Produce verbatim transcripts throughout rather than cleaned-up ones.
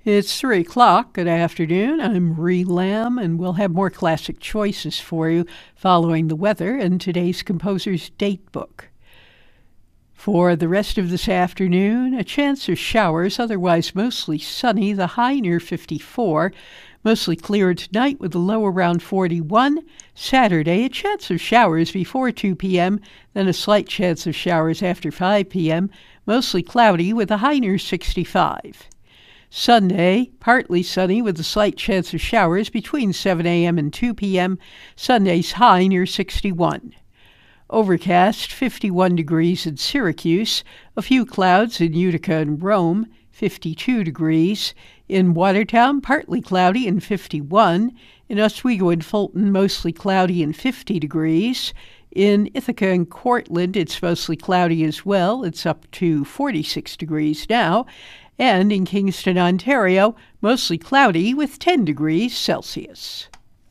It's three o'clock. Good afternoon. I'm Ree Lamb, and we'll have more classic choices for you following the weather and today's composer's date book. For the rest of this afternoon, a chance of showers, otherwise mostly sunny, the high near fifty-four. Mostly clear tonight with a low around forty-one. Saturday, a chance of showers before two p.m., then a slight chance of showers after five p.m., mostly cloudy with a high near sixty-five. Sunday, partly sunny with a slight chance of showers between seven a.m. and two p.m., Sunday's high near sixty-one. Overcast, fifty-one degrees in Syracuse, a few clouds in Utica and Rome, fifty-two degrees. In Watertown, partly cloudy and fifty-one. In Oswego and Fulton, mostly cloudy and fifty degrees. In Ithaca and Cortland, it's mostly cloudy as well. It's up to forty-six degrees now. And in Kingston, Ontario, mostly cloudy with ten degrees Celsius.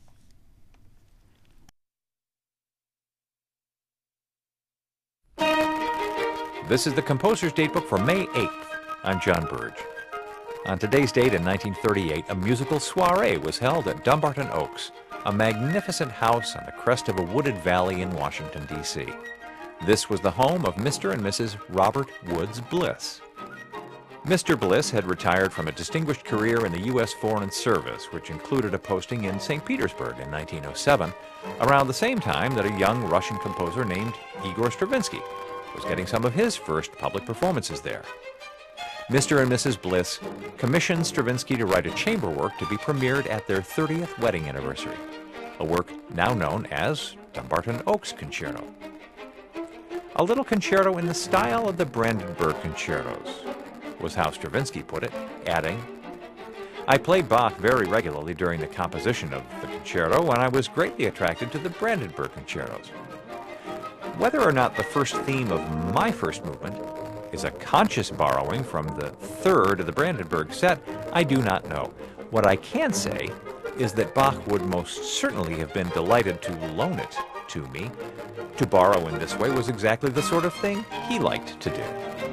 This is the Composer's Datebook for May eighth. I'm John Burge. On today's date in nineteen thirty-eight, a musical soiree was held at Dumbarton Oaks, a magnificent house on the crest of a wooded valley in Washington, D C This was the home of Mister and Missus Robert Woods Bliss. Mister Bliss had retired from a distinguished career in the U S Foreign Service, which included a posting in Saint Petersburg in nineteen oh seven, around the same time that a young Russian composer named Igor Stravinsky was getting some of his first public performances there. Mister and Missus Bliss commissioned Stravinsky to write a chamber work to be premiered at their thirtieth wedding anniversary, a work now known as Dumbarton Oaks Concerto. A little concerto in the style of the Brandenburg Concertos, was how Stravinsky put it, adding, "I played Bach very regularly during the composition of the concerto, and I was greatly attracted to the Brandenburg Concertos. Whether or not the first theme of my first movement is a conscious borrowing from the third of the Brandenburg set, I do not know. What I can say is that Bach would most certainly have been delighted to loan it to me. To borrow in this way was exactly the sort of thing he liked to do."